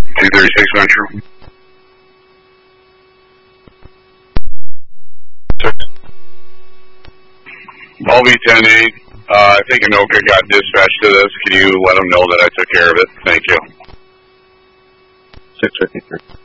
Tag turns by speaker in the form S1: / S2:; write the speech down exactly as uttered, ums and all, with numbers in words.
S1: two thirty-six Metro. Six. I'll be ten eight. Uh, I think Anoka got dispatched to this. Can you let them know that I took care of it? Thank you.
S2: six fifty-three.